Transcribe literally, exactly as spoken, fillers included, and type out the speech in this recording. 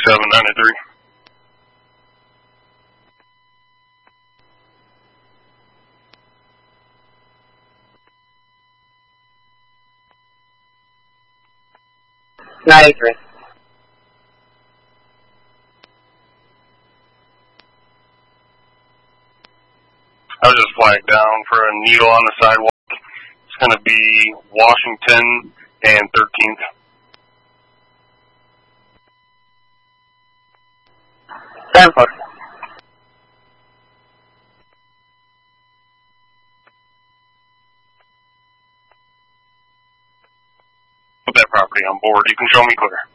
seven ninety-three. ninety-three. I was just flagged down for a needle on the sidewalk. It's going to be Washington and thirteenth. Seven four. Put that property on board. You can show me clear.